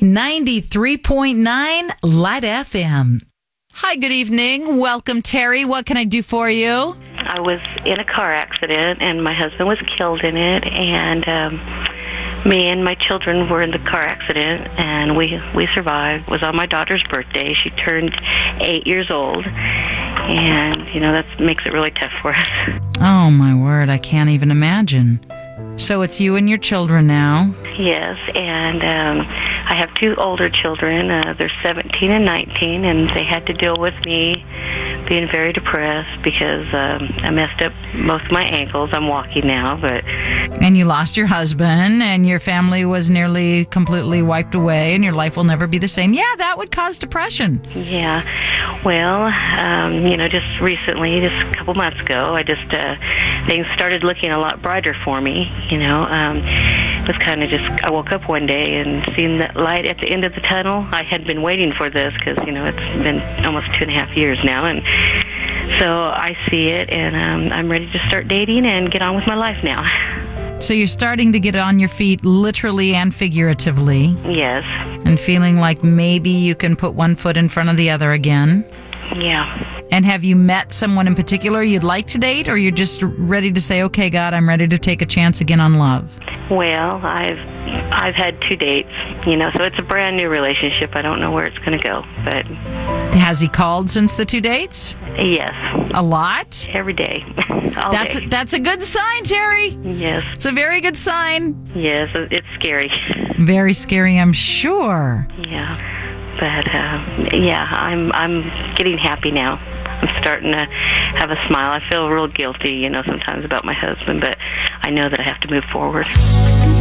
93.9 Light FM. Hi, good evening. Welcome, Terry. What can I do for you? I was in a car accident, and my husband was killed in it, and me and my children were in the car accident, and we survived. It was on my daughter's birthday. She turned 8 years old, and, that makes it really tough for us. Oh, my word. I can't even imagine. So it's you and your children now? Yes, and I have two older children. They're 17 and 19, and they had to deal with me being very depressed because I messed up both my ankles. I'm walking now, but... And you lost your husband, and your family was nearly completely wiped away, and your life will never be the same. Yeah, that would cause depression. Yeah. Well, just recently, just a couple months ago, things started looking a lot brighter for me, It was kind of I woke up one day and seen that light at the end of the tunnel. I had been waiting for this because, it's been almost 2.5 years now, and so I see it, and I'm ready to start dating and get on with my life now. So you're starting to get on your feet literally and figuratively. Yes. And feeling like maybe you can put one foot in front of the other again. Yeah. And have you met someone in particular you'd like to date, or you're just ready to say, okay, God, I'm ready to take a chance again on love? Well, I've had 2 dates, so it's a brand new relationship. I don't know where it's going to go, but... Has he called since the 2 dates? Yes. A lot? Every day. All day. That's a good sign, Terry. Yes. It's a very good sign. Yes, it's scary. Very scary, I'm sure. Yeah. But, I'm getting happy now. I'm starting to have a smile. I feel real guilty, sometimes about my husband, but I know that I have to move forward.